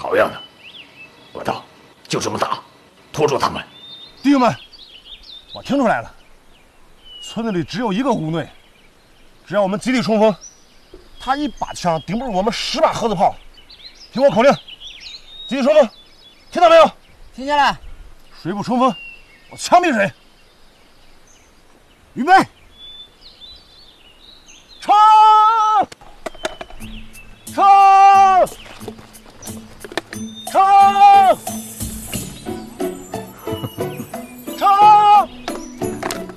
好样的！我道，就这么打，拖住他们。 弟兄们，我听出来了，村子里只有一个吴内，只要我们集体冲锋，他一把枪顶不住我们10把盒子炮。听我口令，集体冲锋，听到没有？ 听见了。 谁不冲锋，我枪毙谁。预备。